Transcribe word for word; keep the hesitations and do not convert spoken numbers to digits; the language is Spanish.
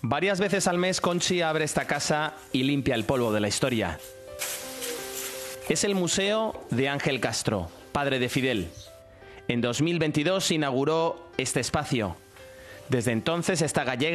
Varias veces al mes Conchi abre esta casa y limpia el polvo de la historia. Es el Museo de Ángel Castro, padre de Fidel. En dos mil veintidós inauguró este espacio. Desde entonces esta gallega